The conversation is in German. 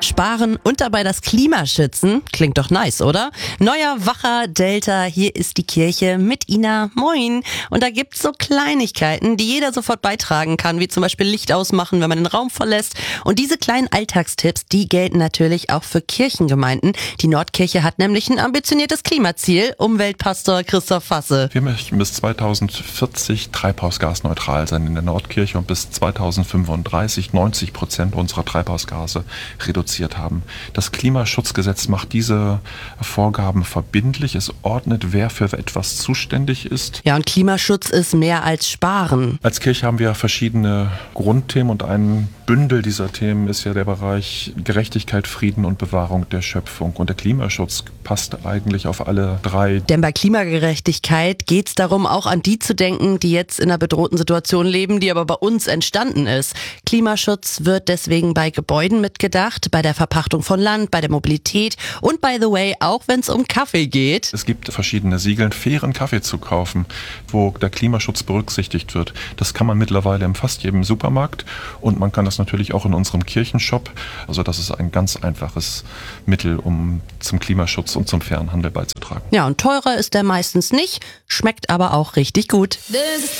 sparen und dabei das Klima schützen. Klingt doch nice, oder? Neuer, wacher Delta, hier ist die Kirche mit Ina. Moin. Und da gibt's so Kleinigkeiten, die jeder sofort beitragen kann, wie zum Beispiel Licht ausmachen, wenn man den Raum verlässt. Und diese kleinen Alltagstipps, die gelten natürlich auch für Kirchengemeinden. Die Nordkirche hat nämlich ein ambitioniertes Klimaziel. Umweltpastor Christoph Fasse. Wir möchten bis 2040 treibhausgasneutral sein in der Nordkirche und bis 2035 90% unserer Treibhausgase reduziert haben. Das Klimaschutzgesetz macht diese Vorgaben verbindlich. Es ordnet, wer für etwas zuständig ist. Ja, und Klimaschutz ist mehr als Sparen. Als Kirche haben wir verschiedene Grundthemen und ein Bündel dieser Themen ist ja der Bereich Gerechtigkeit, Frieden und Bewahrung der Schöpfung. Und der Klimaschutz passt eigentlich auf alle drei. Denn bei Klimagerechtigkeit geht es darum, auch an die zu denken, die jetzt in einer bedrohten Situation leben, die aber bei uns entstanden ist. Klimaschutz wird deswegen bei Gebäuden mitgedacht, bei der Verpachtung von Land, bei der Mobilität und by the way, auch wenn es um Kaffee geht. Es gibt verschiedene Siegel, fairen Kaffee zu kaufen, wo der Klimaschutz berücksichtigt wird. Das kann man mittlerweile in fast jedem Supermarkt und man kann das natürlich auch in unserem Kirchenshop. Also das ist ein ganz einfaches Mittel, um zum Klimaschutz und zum fairen Handel beizutragen. Ja, und teurer ist der meistens nicht, schmeckt aber auch richtig gut.